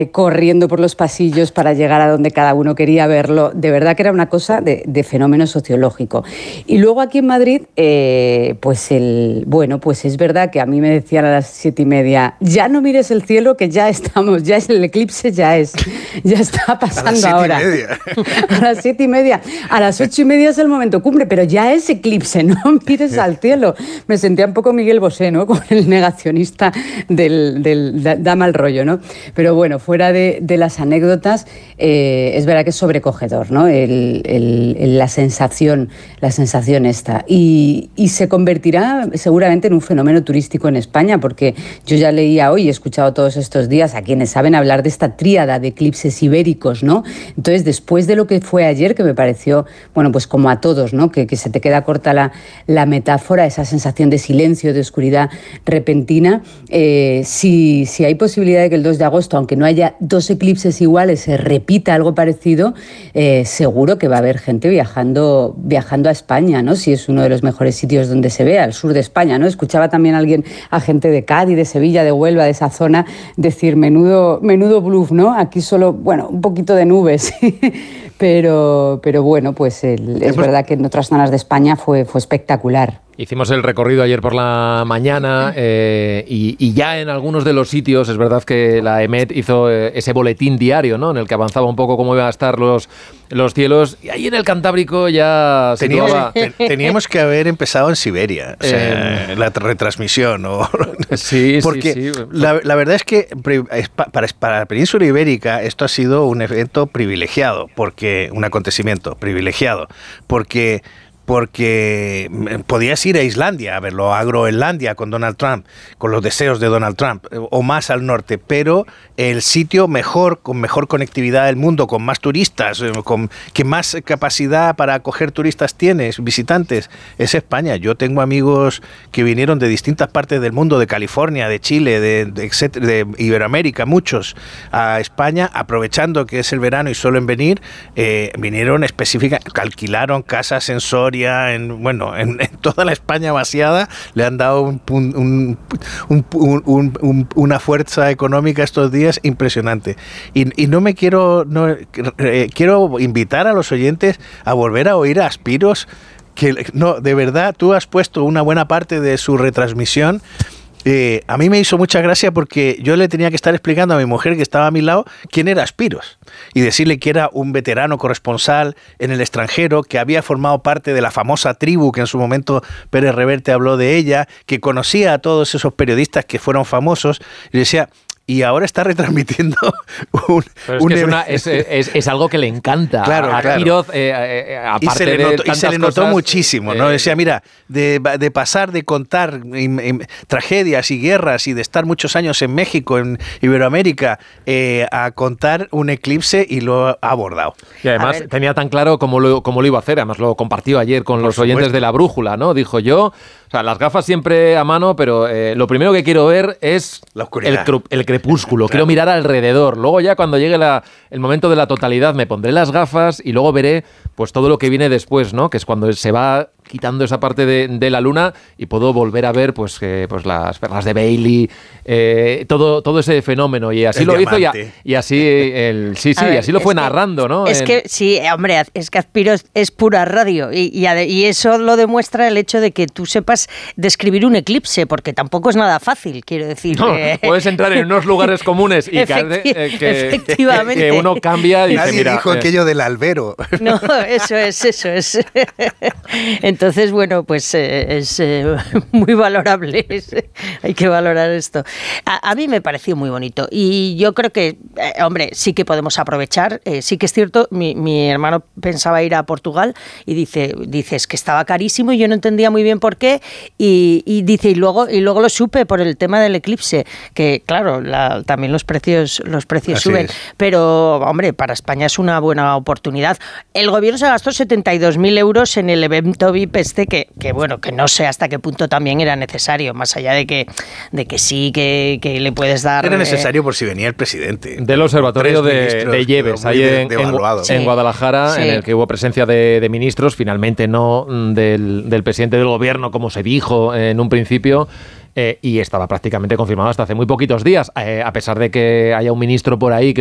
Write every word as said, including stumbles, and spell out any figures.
corriendo por los pasillos para llegar a donde cada uno quería verlo. De verdad que era una cosa de, de fenómeno sociológico. Y luego aquí en Madrid, eh, pues el bueno, pues es verdad que a mí me decían a las siete y media, ya no mires el cielo, que ya estamos, ya es el eclipse, ya es, ya está pasando ahora. A las siete y media. A las siete y media. A las ocho y media es el momento cumbre, pero ya es eclipse, no mires al cielo. Me sentía un poco Miguel Bosé, ¿no? Con el negacionista del, del da, da mal rollo, ¿no? Pero bueno, fue Fuera de, de las anécdotas, eh, es verdad que es sobrecogedor, ¿no? El, el, el, la sensación, la sensación esta. Y, y se convertirá seguramente en un fenómeno turístico en España, porque yo ya leía hoy, he escuchado todos estos días a quienes saben hablar de esta tríada de eclipses ibéricos, ¿no? Entonces, después de lo que fue ayer, que me pareció, bueno, pues como a todos, ¿no? Que, que se te queda corta la, la metáfora, esa sensación de silencio, de oscuridad repentina. Eh, si, si hay posibilidad de que el dos de agosto, aunque no haya dos eclipses iguales, se repita algo parecido, eh, seguro que va a haber gente viajando, viajando a España, ¿no? Si es uno de los mejores sitios donde se ve, al sur de España, ¿no? Escuchaba también a alguien, a gente de Cádiz, de Sevilla, de Huelva, de esa zona, decir menudo, menudo bluff, ¿no? Aquí solo, bueno, un poquito de nubes, pero, pero bueno, pues el, es verdad que en otras zonas de España fue, fue espectacular. Hicimos el recorrido ayer por la mañana eh, y, y ya en algunos de los sitios es verdad que la EMET hizo eh, ese boletín diario, ¿no? En el que avanzaba un poco cómo iban a estar los, los cielos, y ahí en el Cantábrico ya teníamos, situaba... ten, teníamos que haber empezado en Siberia, o sea, eh, la retransmisión. ¿No? Sí, porque sí, sí. La, la verdad es que para, para la península ibérica esto ha sido un evento privilegiado, porque un acontecimiento privilegiado, porque... porque podías ir a Islandia a verlo, a Groenlandia con Donald Trump, con los deseos de Donald Trump, o más al norte, pero el sitio mejor, con mejor conectividad del mundo, con más turistas, con que más capacidad para acoger turistas tienes, visitantes, es España. Yo tengo amigos que vinieron de distintas partes del mundo, de California, de Chile, de, de, etcétera, de Iberoamérica, muchos, a España, aprovechando que es el verano y suelen venir, eh, vinieron específicamente, alquilaron casas en Soria, En, bueno, en, en toda la España vaciada, le han dado un, un, un, un, un, una fuerza económica estos días impresionante. Y, y no me quiero, no, eh, quiero invitar a los oyentes a volver a oír a Aspiros, que no, de verdad, tú has puesto una buena parte de su retransmisión. Eh, a mí me hizo mucha gracia porque yo le tenía que estar explicando a mi mujer que estaba a mi lado quién era Aspiros y decirle que era un veterano corresponsal en el extranjero, que había formado parte de la famosa tribu que en su momento Pérez Reverte habló de ella, que conocía a todos esos periodistas que fueron famosos, y decía... Y ahora está retransmitiendo un... Pero es, un que es, una, es, es, es algo que le encanta claro, a claro. Quiroz, eh, eh, aparte y se le notó, de y se le notó cosas, muchísimo, ¿no? Eh, Decía, mira, de, de pasar de contar in, in, tragedias y guerras y de estar muchos años en México, en Iberoamérica, eh, a contar un eclipse, y lo ha abordado. Y además tenía tan claro cómo lo, cómo lo iba a hacer, además lo compartió ayer con Por los supuesto. oyentes de La Brújula, ¿no? Dijo yo, o sea, las gafas siempre a mano, pero eh, lo primero que quiero ver es la oscuridad, el, el crepúsculo, claro. Quiero mirar alrededor, luego ya cuando llegue la, el momento de la totalidad me pondré las gafas y luego veré pues todo lo que viene después, ¿no? Que es cuando se va quitando esa parte de, de la luna y puedo volver a ver pues, eh, pues las perlas de Bailey, eh, todo, todo ese fenómeno, y así el lo diamante. hizo y, y así el, sí, sí, ver, y así lo fue narrando, que, ¿no? Es en... que sí, hombre, es que Aspiros es pura radio y, y, y eso lo demuestra el hecho de que tú sepas describir un eclipse, porque tampoco es nada fácil, quiero decir. No, eh... puedes entrar en unos lugares comunes y Efecti- eh, que, efectivamente. que uno cambia y Nadie dice, mira, dijo eh, aquello del albero. No, eso es, eso es. Entonces, bueno, pues eh, es eh, muy valorable. Es, hay que valorar esto. A, a mí me pareció muy bonito y yo creo que, eh, hombre, sí que podemos aprovechar. Eh, sí que es cierto, mi, mi hermano pensaba ir a Portugal y dice, dices que estaba carísimo y yo no entendía muy bien por qué, y, y dice, y luego, y luego lo supe por el tema del eclipse, que claro, la, también los precios, los precios Así suben. es. Pero, hombre, para España es una buena oportunidad. El gobierno se gastó setenta y dos mil euros en el evento V I P este, que, que bueno, que no sé hasta qué punto también era necesario, más allá de que, de que sí, que, que le puedes dar... Era necesario eh, por si venía el presidente. Del observatorio de, de Lleves, ahí en, de, en, Sí. en Guadalajara, Sí. en el que hubo presencia de, de ministros, finalmente no del, del presidente del gobierno, como se dijo en un principio. eh, y estaba prácticamente confirmado hasta hace muy poquitos días, eh, a pesar de que haya un ministro por ahí que